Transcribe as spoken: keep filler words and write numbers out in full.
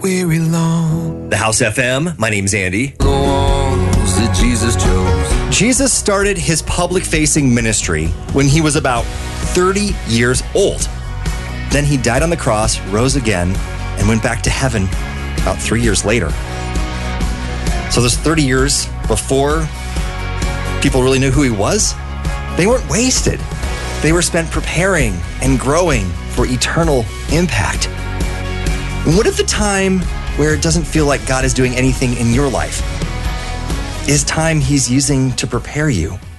weary long. The House F M, my name's Andy. The walls that Jesus chose. Jesus started his public-facing ministry when he was about thirty years old. Then he died on the cross, rose again, and went back to heaven about three years later. So those thirty years before people really knew who he was, they weren't wasted. They were spent preparing and growing for eternal impact. And what if the time where it doesn't feel like God is doing anything in your life is time he's using to prepare you